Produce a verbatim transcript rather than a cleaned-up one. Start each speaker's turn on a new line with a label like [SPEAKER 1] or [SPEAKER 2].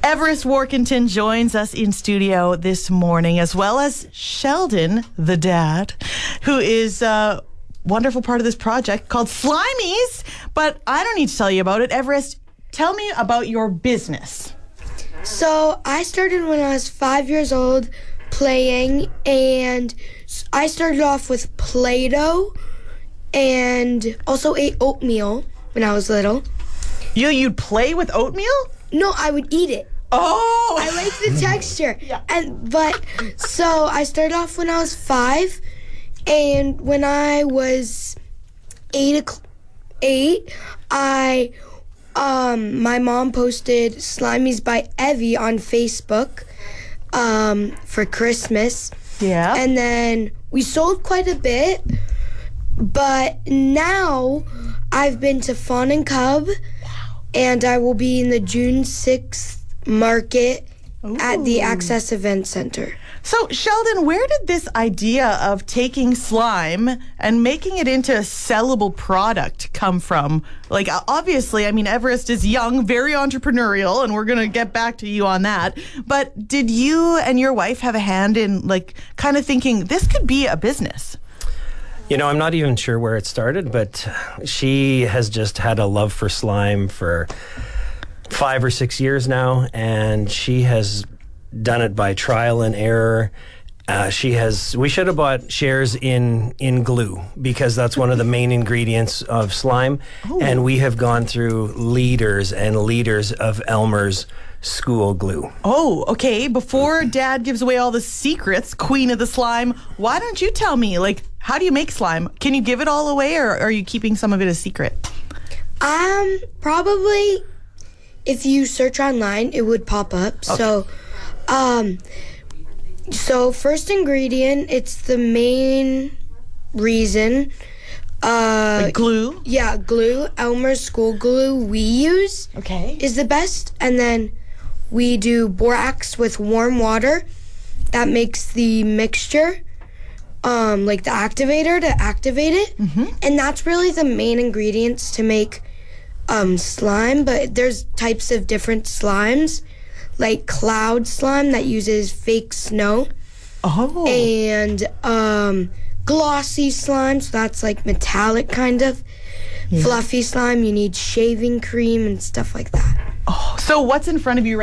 [SPEAKER 1] Everest Warkentin joins us in studio this morning, as well as Sheldon, the dad, who is a wonderful part of this project called Slimies. But I don't need to tell you about it. Everest, tell me about your business.
[SPEAKER 2] So I started when I was five years old playing, and I started off with Play-Doh and also ate oatmeal when I was little.
[SPEAKER 1] You, you'd play with oatmeal?
[SPEAKER 2] No, I would eat it.
[SPEAKER 1] Oh!
[SPEAKER 2] I liked the texture.
[SPEAKER 1] Yeah.
[SPEAKER 2] And but so I started off when I was five, and when I was eight, eight, I um my mom posted Slimies by Evie on Facebook um for Christmas.
[SPEAKER 1] Yeah.
[SPEAKER 2] And then we sold quite a bit, but now I've been to Fawn and Cub, and I will be in the June sixth market
[SPEAKER 1] Ooh.
[SPEAKER 2] At the Access Event Center.
[SPEAKER 1] So, Sheldon, where did this idea of taking slime and making it into a sellable product come from? Like, obviously, I mean, Everest is young, very entrepreneurial, and we're going to get back to you on that. But did you and your wife have a hand in, like, kind of thinking this could be a business?
[SPEAKER 3] You know, I'm not even sure where it started, but she has just had a love for slime for five or six years now, and she has done it by trial and error. Uh, she has. We should have bought shares in in glue, because that's one of the main ingredients of slime.
[SPEAKER 1] Oh.
[SPEAKER 3] And we have gone through liters and liters of Elmer's school glue.
[SPEAKER 1] Oh, okay. Before Dad gives away all the secrets, Queen of the Slime, why don't you tell me, like, how do you make slime? Can you give it all away, or are you keeping some of it a secret?
[SPEAKER 2] Um, probably if you search online, it would pop up.
[SPEAKER 1] Okay.
[SPEAKER 2] So, um, so first ingredient, it's the main reason. Uh,
[SPEAKER 1] Like glue?
[SPEAKER 2] Yeah, glue. Elmer's school glue we use
[SPEAKER 1] Okay.
[SPEAKER 2] is the best. And then we do borax with warm water. That makes the mixture, um, like the activator to activate it.
[SPEAKER 1] Mm-hmm.
[SPEAKER 2] And that's really the main ingredients to make um, slime. But there's types of different slimes, like cloud slime that uses fake snow.
[SPEAKER 1] Oh.
[SPEAKER 2] And um, glossy slime, so that's like metallic kind of.
[SPEAKER 1] Yeah.
[SPEAKER 2] Fluffy slime, you need shaving cream and stuff like that.
[SPEAKER 1] Oh, so what's in front of you right